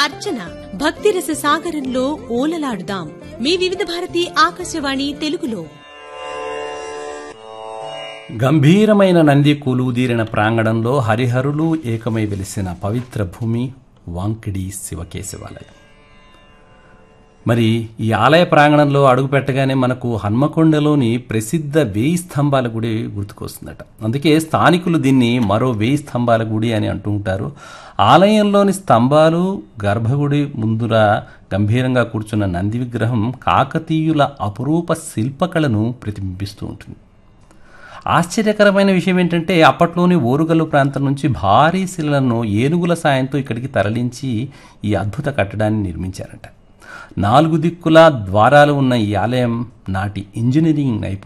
అర్చన భక్తిరస సాగరంలో ఓలలాడుదాం. మీ వివిధ భారతి ఆకాశవాణి తెలుగులో. గంభీరమైన నంది కొలువుదీరిన ప్రాంగణంలో హరిహరులు ఏకమై వెలిసిన పవిత్ర భూమి వాంకిడి శివకేశవాలయం. మరి ఈ ఆలయ ప్రాంగణంలో అడుగుపెట్టగానే మనకు హన్మకొండలోని ప్రసిద్ధ 1000 స్తంభాల గుడి గుర్తుకొస్తుందట. అందుకే స్థానికులు దీన్ని మరో 1000 స్తంభాల గుడి అని అంటూ ఉంటారు. ఆలయంలోని స్తంభాలు, గర్భగుడి ముందుర గంభీరంగా కూర్చున్న నంది విగ్రహం కాకతీయుల అపురూప శిల్పకళను ప్రతిబింబిస్తూ ఉంటుంది. ఆశ్చర్యకరమైన విషయం ఏంటంటే అప్పట్లోని ఓరుగల్లు ప్రాంతం నుంచి భారీ శిలలను ఏనుగుల సాయంతో ఇక్కడికి తరలించి ఈ అద్భుత కట్టడాన్ని నిర్మించారట. 4 దిక్కులా ద్వారాలు ఉన్న ఈ ఆలయం నాటి ఇంజనీరింగ్ నైపుణ్యం